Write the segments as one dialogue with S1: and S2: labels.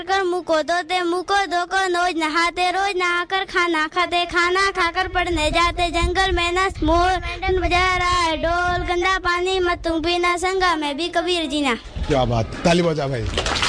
S1: कर मुँह को धोते, मुँह को धोकर रोज नहाते, रोज नहाकर खाना खाते, खाना खाकर पढ़ने जाते, जंगल में न मोर बजा रहा है ढोल, गंदा पानी मत तुम पीना, संगा में भी कबीर जीना।
S2: क्या बात, ताली बजा भाई।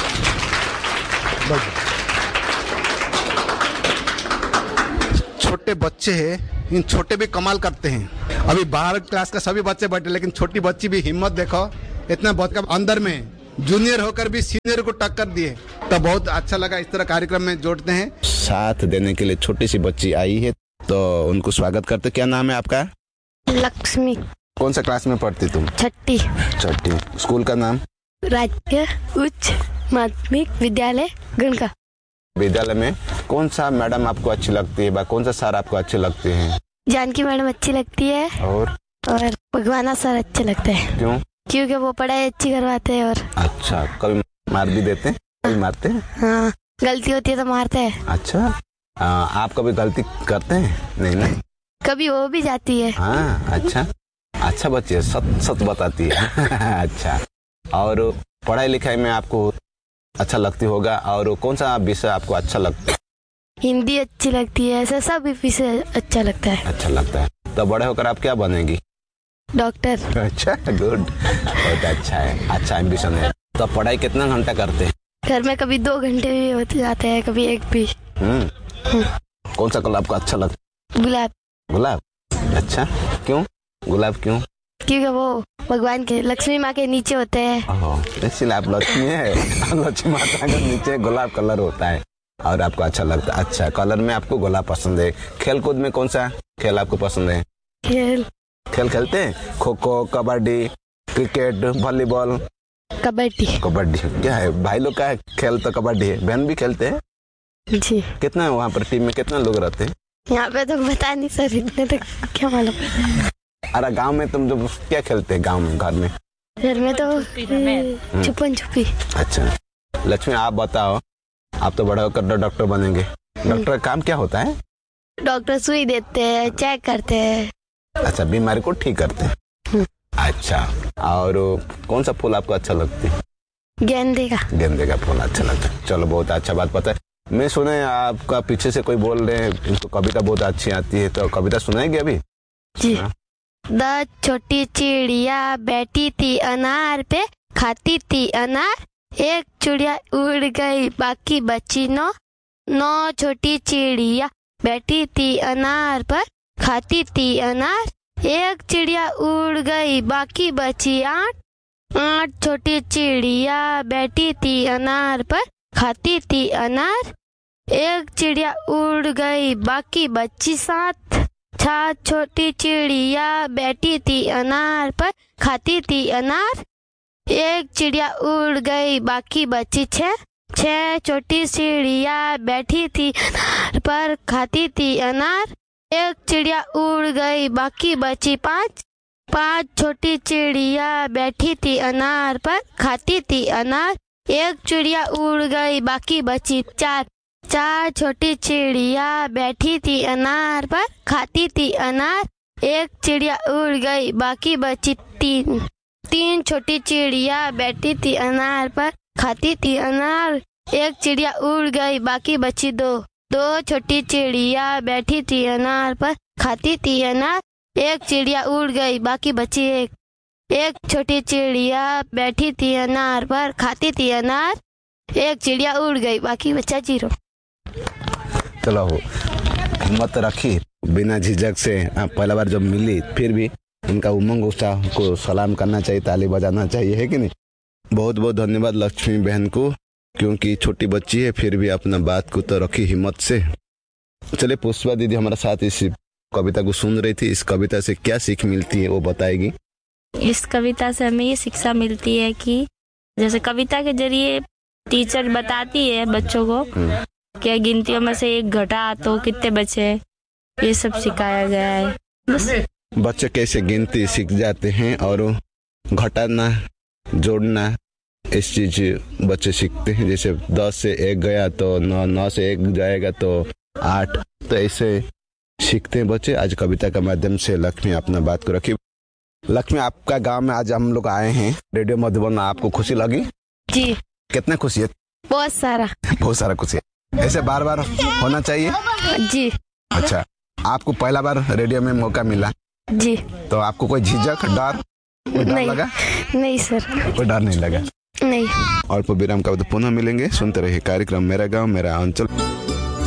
S2: छोटे बच्चे हैं, इन छोटे भी कमाल करते हैं। अभी 12 क्लास का सभी बच्चे बैठे, लेकिन छोटी बच्ची भी हिम्मत देखो, इतना बहुत का अंदर में जूनियर होकर भी सीनियर को टक्कर दिए, तो बहुत अच्छा लगा। इस तरह कार्यक्रम में जोड़ते हैं।
S3: साथ देने के लिए छोटी सी बच्ची आई है, तो उनको स्वागत करते। क्या नाम है आपका?
S4: लक्ष्मी।
S3: कौन सा क्लास में पढ़ती तुम?
S4: छठी।
S3: स्कूल का नाम?
S4: राज्य उच्च माध्यमिक विद्यालय गणका।
S3: विद्यालय में कौन सा मैडम आपको अच्छी लगती है, कौन सा सर आपको अच्छे लगते हैं?
S4: जानकी मैडम अच्छी लगती है और भगवाना सर अच्छे लगते हैं।
S3: क्यों?
S4: क्योंकि वो पढ़ाई अच्छी करवाते हैं। और
S3: अच्छा, कभी मार भी देते हैं? कभी मारते हैं?
S4: हाँ, गलती होती है तो मारते हैं।
S3: अच्छा, आप कभी गलती करते हैं? नहीं,
S4: कभी हो भी जाती है।
S3: हाँ, अच्छा बच्चे, सच बताती है। अच्छा, और पढ़ाई लिखाई में आपको अच्छा लगती होगा, और कौन सा विषय आपको अच्छा लगता है?
S4: हिंदी अच्छी लगती है, ऐसा सब विषय अच्छा लगता है।
S3: तो बड़े होकर आप क्या बनेगी?
S4: डॉक्टर।
S3: अच्छा, गुड, बहुत अच्छा है, अच्छा एम्बिशन है। तो पढ़ाई कितना घंटा करते हैं?
S4: घर में कभी 2 घंटे भी होते जाते हैं, कभी 1 भी।
S3: कौन सा कलर आपको अच्छा लगता है? गुलाब। अच्छा, क्यों गुलाब?
S4: क्योंकि वो भगवान के, लक्ष्मी माँ के नीचे होते हैं।
S3: इसलिए आप लक्ष्मी है। लक्ष्मी माता के नीचे गुलाब कलर होता है और आपको अच्छा लगता है। अच्छा, कलर में आपको गुलाब पसंद है। खेल कूद में कौन सा खेल आपको पसंद है?
S4: खेल
S3: खेलते हैं? Kho kho, kabaddi, cricket, volleyball? कबड्डी क्या है? भाई लोग का है खेल तो कबड्डी है। बहन भी खेलते हैं
S4: जी।
S3: कितना है वहाँ पर टीम में, कितना लोग रहते हैं?
S4: यहाँ पे तो बता नहीं सर, इतने तक क्या मालूम।
S3: अरे गांव में तुम जो क्या खेलते हैं? गांव में, घर में
S4: तो छुपन छुपी।
S3: अच्छा, लक्ष्मी आप बताओ, आप तो बड़ा होकर डॉक्टर बनेंगे। डॉक्टर का काम क्या होता है?
S4: डॉक्टर सुई देते हैं, चेक करते हैं। अच्छा,
S3: बीमारी को ठीक करते हैं। अच्छा, और कौन सा फूल आपको अच्छा लगता है?
S4: गेंदे का
S3: फूल अच्छा लगता है। चलो, बहुत अच्छा बात पता है। मैं सुने आपका पीछे से कोई बोल रहे हैं, इनको कविता बहुत अच्छी आती है, तो कविता सुनाएंगे अभी?
S4: जी। 10 छोटी चिड़िया बैठी थी अनार पे, खाती थी अनार, एक चिड़िया उड़ गई बाकी बची 9 छोटी चिड़िया बैठी थी अनार पर, खाती थी अनार, एक चिड़िया उड़ गई बाकी बची 8 छोटी चिड़िया बैठी थी अनार पर, खाती थी अनार, एक चिड़िया उड़ गई बाकी बची 7 छोटी चिड़िया बैठी थी अनार पर, खाती थी अनार, एक चिड़िया उड़ गई बाकी बची 6 छोटी चिड़िया बैठी थी अनार पर, खाती थी अनार, एक चिड़िया उड़ गई बाकी बची 5 छोटी चिड़िया बैठी थी अनार पर, खाती थी अनार, एक चिड़िया उड़ गई बाकी बची 4 छोटी चिड़िया बैठी थी अनार पर, खाती थी अनार, एक चिड़िया उड़ गई बाकी बची 3 छोटी चिड़िया बैठी थी अनार पर, खाती थी अनार, एक चिड़िया उड़ गई बाकी बची 2 छोटी चिड़िया बैठी थी अनार पर, खाती थी अनार, एक चिड़िया उड़ गई बाकी बची 1 छोटी चिड़िया बैठी थी अनार पर, खाती थी अनार, एक चिड़िया उड़ गई बाकी बचा 0।
S3: चलो, हिम्मत रखी, बिना झिझक से पहला बार जब मिली, फिर भी उनका उमंग उत्साह को सलाम करना चाहिए, ताली बजाना चाहिए, है कि नहीं? बहुत बहुत धन्यवाद लक्ष्मी बहन को, क्योंकि छोटी बच्ची है फिर भी अपना बात को तो रखी हिम्मत से। चलिए, पुष्पा दीदी हमारे साथ इस कविता को सुन रही थी। इस कविता से क्या सीख मिलती है वो बताएगी।
S5: इस कविता से हमें ये शिक्षा मिलती है कि जैसे कविता के जरिए टीचर बताती है बच्चों को क्या गिनतियों में से 1 घटा तो कितने बचे, ये सब सिखाया गया है। बस
S3: बच्चे कैसे गिनती सीख जाते हैं और घटाना, जोड़ना, इस चीज बच्चे सीखते हैं। जैसे 10 से 1 गया तो 9 से 1 जाएगा तो 8, तो ऐसे सीखते हैं बच्चे। आज कविता के माध्यम से लक्ष्मी अपना बात को रखी। लक्ष्मी, आपका गांव में आज हम लोग आए हैं, रेडियो मधुबन, आपको खुशी लगी?
S4: जी।
S3: कितना खुशी है?
S4: बहुत सारा।
S3: बहुत सारा कुछ है, ऐसे बार बार होना चाहिए
S4: जी।
S3: अच्छा, आपको पहला बार रेडियो में मौका मिला
S4: जी।
S3: तो आपको कोई झिझक डर
S4: नहीं
S3: लगा?
S4: नहीं सर,
S3: कोई डर नहीं लगा?
S4: नहीं।
S3: अल्प विराम का बाद पुनः मिलेंगे। सुनते रहिए कार्यक्रम मेरा गांव मेरा अंचल।